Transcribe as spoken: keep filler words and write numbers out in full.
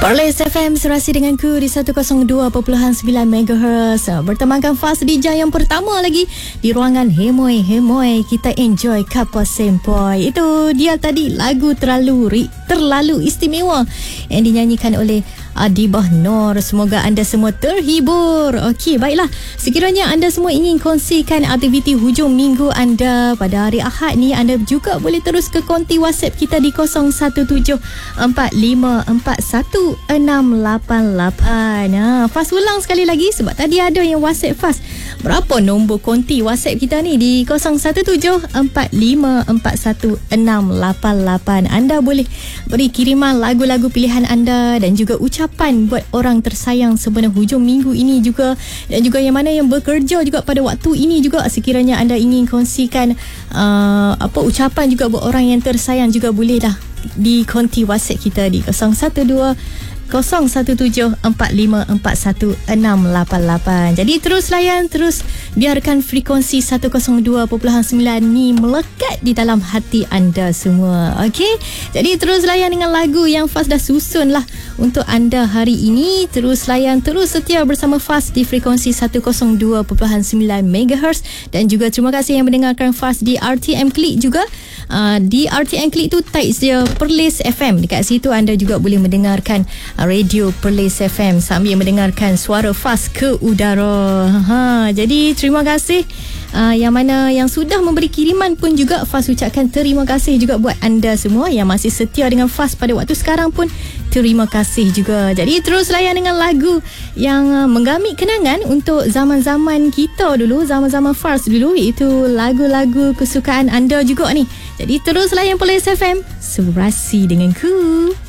Perlis F M serasi denganku di seratus dua perpuluhan sembilan megahertz. Bertemankan Faz di jam yang pertama lagi di ruangan Hemoy Hemoy. Kita enjoy Kapal Sempoi. Itu dia tadi lagu terlalu terlalu istimewa yang dinyanyikan oleh Adibah Noor. Semoga anda semua terhibur. Okey, baiklah. Sekiranya anda semua ingin kongsikan aktiviti hujung minggu anda pada hari Ahad ni, anda juga boleh terus ke konti WhatsApp kita di kosong satu tujuh empat lima empat satu enam lapan lapan. Ha, Faz ulang sekali lagi sebab tadi ada yang WhatsApp Faz. Berapa nombor konti WhatsApp kita ni? Di kosong satu tujuh empat lima empat satu enam lapan lapan. Anda boleh beri kiriman lagu-lagu pilihan anda dan juga ucapan buat orang tersayang sebenarnya hujung minggu ini juga, dan juga yang mana yang bekerja juga pada waktu ini juga. Sekiranya anda ingin kongsikan uh, apa ucapan juga buat orang yang tersayang, juga boleh dah di konti WhatsApp kita di kosong satu dua kosong satu tujuh empat lima empat satu enam lapan lapan. Jadi terus layan, terus biarkan frekuensi seratus dua perpuluhan sembilan ni melekat di dalam hati anda semua. Okey, jadi terus layan dengan lagu yang Faz dah susun lah untuk anda hari ini. Terus layan, terus setia bersama Faz di frekuensi seratus dua perpuluhan sembilan megahertz. Dan juga terima kasih yang mendengarkan Faz di R T M Klik juga. Uh, di R T M Klik tu type dia Perlis F M. Dekat situ anda juga boleh mendengarkan radio Perlis F M sambil mendengarkan suara Faz ke udara. Ha, jadi terima kasih uh, yang mana yang sudah memberi kiriman pun juga Faz ucapkan terima kasih juga buat anda semua yang masih setia dengan Faz pada waktu sekarang pun. Terima kasih juga. Jadi terus layan dengan lagu yang uh, menggamit kenangan untuk zaman-zaman kita dulu, zaman-zaman Faz dulu. Itu lagu-lagu kesukaan anda juga ni. Jadi terus layan Perlis F M serasi denganku.